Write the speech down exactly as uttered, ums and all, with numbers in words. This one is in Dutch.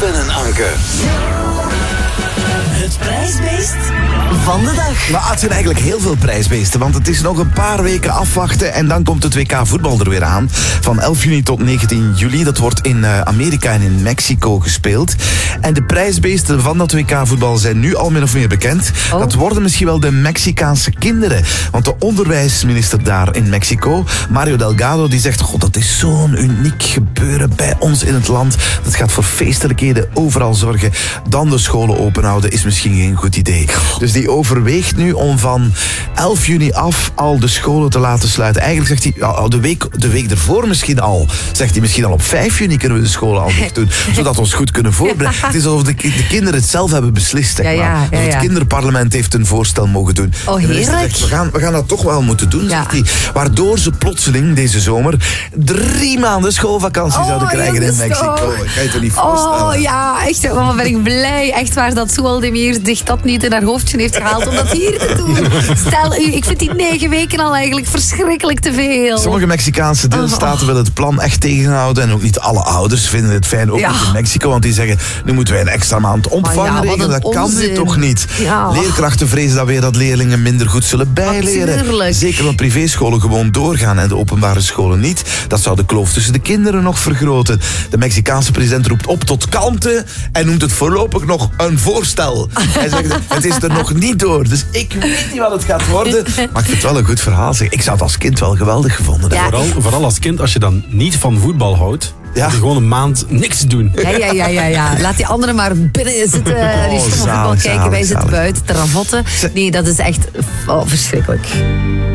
Ruben en Anke. Het prijsbeest van de dag. Maar het zijn eigenlijk heel veel prijsbeesten, want het is nog een paar weken afwachten en dan komt het W K voetbal er weer aan. Van elf juni tot negentien juli. Dat wordt in uh, Amerika en in Mexico gespeeld. En de prijsbeesten van dat W K voetbal zijn nu al min of meer bekend. Oh. Dat worden misschien wel de Mexicaanse kinderen. Want de onderwijsminister daar in Mexico, Mario Delgado, die zegt: God, dat is zo'n uniek gebeuren bij ons in het land. Dat gaat voor feestelijkheden overal zorgen. Dan de scholen openhouden is misschien geen goed idee. Dus die overweegt nu om van elf juni af al de scholen te laten sluiten. Eigenlijk zegt hij, de week, de week ervoor misschien al, zegt hij misschien al op vijf juni kunnen we de scholen al dicht doen, zodat we ons goed kunnen voorbereiden. Het is alsof de, de kinderen het zelf hebben beslist. Zeg maar. ja, ja, ja, ja. Het kinderparlement heeft een voorstel mogen doen. Oh, heerlijk. Zegt, we, gaan, we gaan dat toch wel moeten doen, ja. zegt hij. Waardoor ze plotseling deze zomer drie maanden schoolvakantie oh, zouden krijgen in Mexico. Ik kan je het niet voorstellen. Oh ja, echt. Oh, ben ik blij. Echt waar dat Zoaldemir zich dat niet in haar hoofdje heeft gehaald om dat hier te doen. Stel u, ik vind die negen weken al eigenlijk verschrikkelijk te veel. Sommige Mexicaanse deelstaten oh. willen het plan echt tegenhouden. En ook niet alle ouders vinden het fijn, ook ja. niet in Mexico. Want die zeggen, nu moeten wij een extra maand opvang ja, regelen. Dat onzin. Kan nu toch niet. Ja. Leerkrachten vrezen dat weer dat leerlingen minder goed zullen bijleren. Natuurlijk. Zeker omdat privéscholen gewoon doorgaan en de openbare scholen niet. Dat zou de kloof tussen de kinderen nog vergroten. De Mexicaanse president roept op tot kalmte en noemt het voorlopig nog een voorstel. Hij zegt, het is er nog niet door. Dus ik weet niet wat het gaat worden. Maar ik vind het wel een goed verhaal. Ik zou het als kind wel geweldig gevonden hebben. Ja. Vooral, vooral als kind, als je dan niet van voetbal houdt. Ja. Dat je gewoon een maand niks doen. Ja, ja, ja, ja, ja. Laat die anderen maar binnen zitten. Oh, die stomme voetbal kijken. Wij zitten buiten te ravotten. Nee, dat is echt oh, verschrikkelijk.